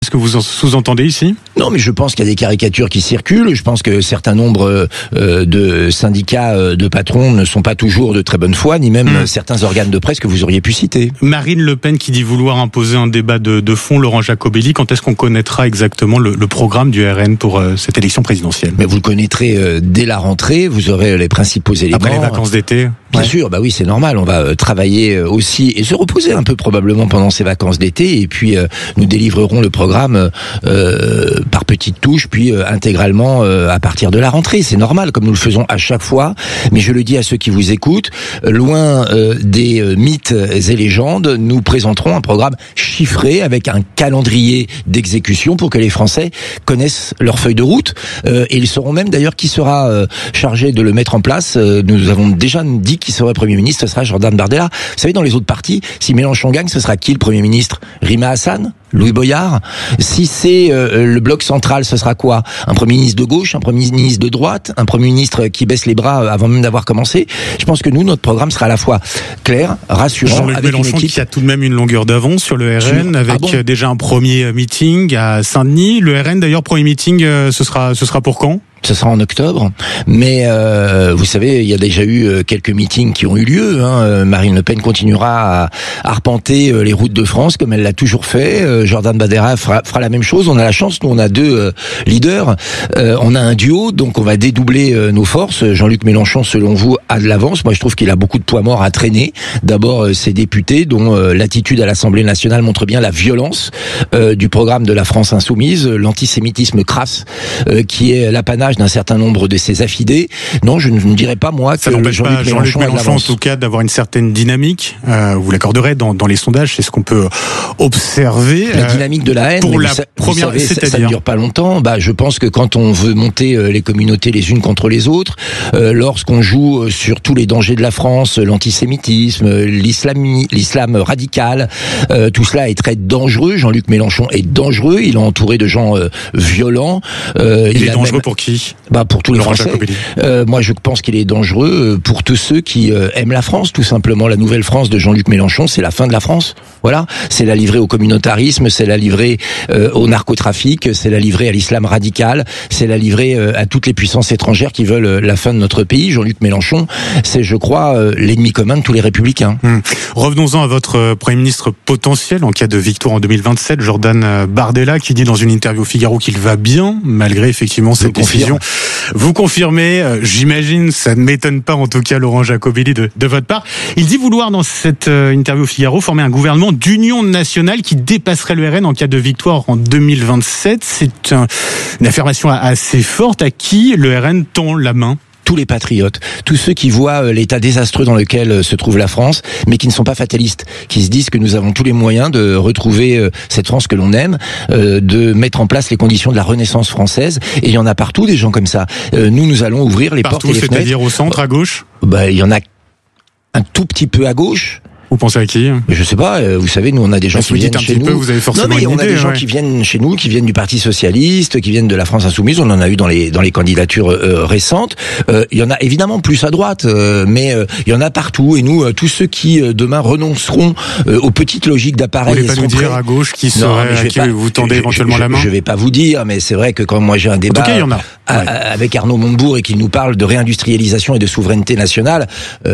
Est-ce que vous en sous-entendez ici ? Non, mais je pense qu'il y a des caricatures qui circulent. Je pense que certains nombres de syndicats de patrons ne sont pas toujours de très bonne foi, ni même certains organes de presse que vous auriez pu citer. Marine Le Pen qui dit vouloir imposer un débat de fond, Laurent Jacobelli, quand est-ce qu'on connaîtra exactement le programme du RN pour cette élection présidentielle ? Mais vous le connaîtrez dès la rentrée, vous aurez les principaux éléments. Après les vacances d'été ? Bien sûr, bah oui, c'est normal. On va travailler aussi et se reposer un peu probablement pendant ces vacances d'été, et puis nous délivrerons le programme par petites touches, puis intégralement à partir de la rentrée. C'est normal, comme nous le faisons à chaque fois. Mais je le dis à ceux qui vous écoutent, loin des mythes et légendes, nous présenterons un programme chiffré avec un calendrier d'exécution pour que les Français connaissent leur feuille de route. Et ils sauront même d'ailleurs qui sera chargé de le mettre en place. Nous avons déjà dit qui serait Premier ministre, ce sera Jordan Bardella. Vous savez, dans les autres partis, si Mélenchon gagne, ce sera qui le Premier ministre ? Rima Hassan ? Louis Boyard? Si c'est le bloc central, ce sera quoi? Un Premier ministre de gauche, un Premier ministre de droite, un Premier ministre qui baisse les bras avant même d'avoir commencé? Je pense que nous, notre programme sera à la fois clair, rassurant, Jean-Luc avec Mélenchon une équipe... qui a tout de même une longueur d'avance sur le RN, avec déjà un premier meeting à Saint-Denis. Le RN, d'ailleurs, premier meeting, ce sera pour quand? Ce sera en octobre, mais vous savez, il y a déjà eu quelques meetings qui ont eu lieu. Marine Le Pen continuera à arpenter les routes de France comme elle l'a toujours fait. Jordan Bardella fera la même chose. On a la chance, nous on a deux leaders, on a un duo, donc on va dédoubler nos forces. Jean-Luc Mélenchon, selon vous, a de l'avance. Moi, je trouve qu'il a beaucoup de poids morts à traîner. D'abord, ses députés, dont l'attitude à l'Assemblée nationale montre bien la violence du programme de la France insoumise, l'antisémitisme crasse qui est l'apanage d'un certain nombre de ses affidés. Non, je ne dirais pas, moi, que Jean-Luc Mélenchon en tout cas, d'avoir une certaine dynamique. Vous l'accorderez dans les sondages, c'est ce qu'on peut observer. La dynamique de la haine, pour la première, vous savez, ça ne dure pas longtemps. Je pense que quand on veut monter les communautés les unes contre les autres, lorsqu'on joue sur tous les dangers de la France, l'antisémitisme, l'islam radical, tout cela est très dangereux. Jean-Luc Mélenchon est dangereux. Il est entouré de gens violents. Il est dangereux pour qui? Pour tous les Français. Moi, je pense qu'il est dangereux pour tous ceux qui aiment la France, tout simplement. La nouvelle France de Jean-Luc Mélenchon, c'est la fin de la France. Voilà. C'est la livrée au communautarisme, c'est la livrée au narcotrafic, c'est la livrée à l'islam radical, c'est la livrée à toutes les puissances étrangères qui veulent la fin de notre pays. Jean-Luc Mélenchon, c'est, je crois, l'ennemi commun de tous les républicains. Revenons-en à votre Premier ministre potentiel en cas de victoire en 2027, Jordan Bardella, qui dit dans une interview au Figaro qu'il va bien, malgré effectivement cette décision. Vous confirmez, j'imagine, ça ne m'étonne pas en tout cas, Laurent Jacobelli, de votre part. Il dit vouloir dans cette interview au Figaro former un gouvernement d'union nationale qui dépasserait le RN en cas de victoire en 2027. C'est une affirmation assez forte. À qui le RN tend la main? Tous les patriotes, tous ceux qui voient l'état désastreux dans lequel se trouve la France, mais qui ne sont pas fatalistes, qui se disent que nous avons tous les moyens de retrouver cette France que l'on aime, de mettre en place les conditions de la Renaissance française. Et il y en a partout des gens comme ça. Nous allons ouvrir les portes et les fenêtres. C'est-à-dire au centre, à gauche? Il y en a un tout petit peu à gauche. Vous pensez à qui? Je sais pas, vous savez, nous on a des gens qui viennent chez nous. Vous avez forcément on a des gens qui viennent chez nous, qui viennent du Parti Socialiste, qui viennent de la France Insoumise, on en a eu dans les candidatures récentes. Il y en a évidemment plus à droite, mais il y en a partout. Et nous, tous ceux qui demain renonceront aux petites logiques d'appareil... Vous voulez pas nous dire à gauche qui serait, qui vous tendez éventuellement la main? Je vais pas vous dire, mais c'est vrai que quand moi j'ai un débat avec Arnaud Montebourg et qu'il nous parle de réindustrialisation et de souveraineté nationale,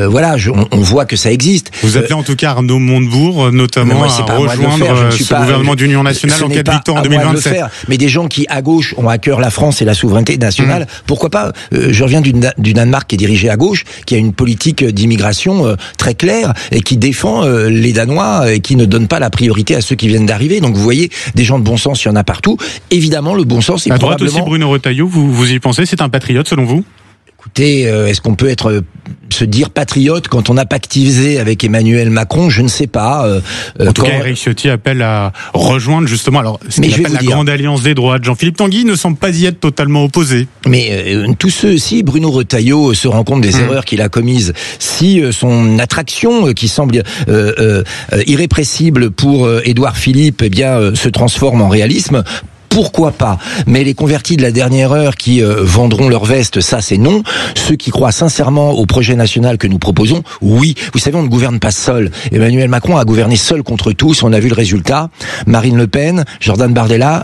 on voit que ça existe. Vous appelez en tout cas Arnaud Montebourg, notamment à rejoindre ce gouvernement d'union nationale en cas de victoire en 2027. Mais des gens qui, à gauche, ont à cœur la France et la souveraineté nationale, pourquoi pas? Je reviens du Danemark qui est dirigé à gauche, qui a une politique d'immigration très claire et qui défend les Danois et qui ne donne pas la priorité à ceux qui viennent d'arriver. Donc vous voyez, des gens de bon sens, il y en a partout. Évidemment, le bon sens est probablement... À droite aussi, Bruno Retailleau, vous y pensez? C'est un patriote selon vous? Écoutez, est-ce qu'on peut se dire patriote quand on a pactisé avec Emmanuel Macron? Je ne sais pas. En tout cas, Éric Ciotti appelle à rejoindre justement ce qu'il appelle la grande alliance des droites. Jean-Philippe Tanguy ne semble pas y être totalement opposé. Mais tous ceux, si Bruno Retailleau se rend compte des erreurs qu'il a commises, si son attraction qui semble irrépressible pour Édouard Philippe se transforme en réalisme, pourquoi pas? Mais les convertis de la dernière heure qui vendront leur veste, ça c'est non. Ceux qui croient sincèrement au projet national que nous proposons, oui. Vous savez, on ne gouverne pas seul. Emmanuel Macron a gouverné seul contre tous. On a vu le résultat. Marine Le Pen, Jordan Bardella,